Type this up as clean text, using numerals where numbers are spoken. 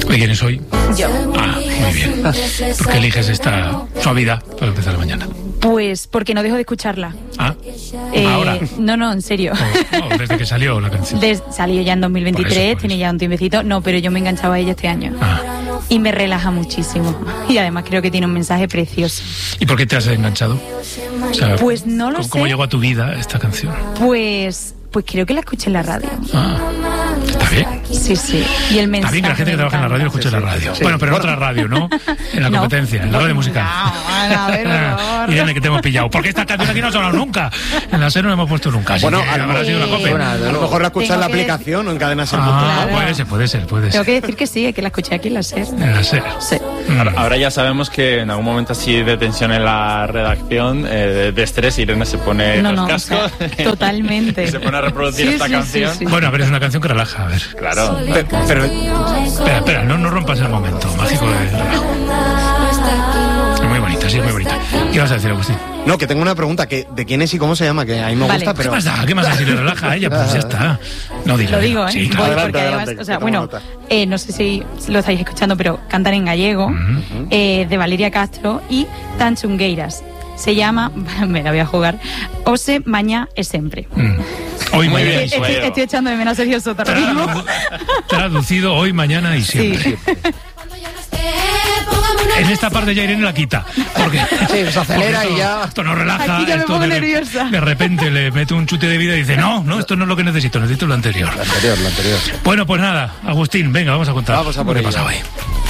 ¿Y quién es hoy? Yo. Muy bien. ¿Por qué eliges esta suavidad para empezar la mañana? Pues porque no dejo de escucharla. ¿Ahora? No, en serio. No, desde que salió la canción. Salió ya en 2023, Por eso. tiene ya un tiempecito. No, pero yo me enganchaba a ella este año. Y me relaja muchísimo. Y además creo que tiene un mensaje precioso. ¿Y por qué te has enganchado? O sea, pues no lo sé. ¿Cómo llegó a tu vida esta canción? Pues creo que la escuché en la radio. Está bien. Sí. Y el mensaje. Está bien que la gente que trabaja en la radio escuche la radio. Sí. Bueno, pero en otra radio, ¿no? En la competencia, en la radio musical. A ver, por favor. Irene, que te hemos pillado. Porque esta canción aquí no ha sonado nunca. En la SER no la hemos puesto nunca. Bueno, habrá sido una copia. A lo mejor la escuchas en la aplicación o en Cadena Ser. Puede ser. Tengo que decir que sí, que la escuché aquí en la SER. En la SER. Sí. Ahora ya sabemos que en algún momento así de tensión en la redacción, de estrés, Irene se pone los cascos. O sea, totalmente. Y se pone a reproducir esta canción. Sí. Bueno, a ver, es una canción que relaja, a ver. Claro. Pero espera, no rompas el momento mágico de relajo. Es muy bonita, sí, es muy bonita. ¿Qué vas a decir, Agustín? No, que tengo una pregunta, que ¿de quién es y cómo se llama? Que a mí me gusta, pero... ¿Qué más da? Si le relaja a ella, pues ya está. No, dilo. Lo digo, ¿eh? Sí, claro. Adelante, porque además, adelante, o sea, que bueno, nota. no sé si lo estáis escuchando, pero cantan en gallego, de Valeria Castro y Tanchungueiras. Se llama, me la voy a jugar, Ose, Mañá e Sempre. Hoy, Muy mañana bien, y siempre. Estoy echando de menos a Sergio Soto ahora mismo. Traducido hoy, mañana y siempre. Sí. En esta parte ya Irene la quita. Porque se acelera y ya... Esto no relaja. Aquí ya me esto pongo nerviosa. De repente le mete un chute de vida y dice, no, esto no es lo que necesito lo anterior. Lo anterior. Bueno, pues nada, Agustín, venga, vamos a contar. Vamos a por qué ello. pasa hoy.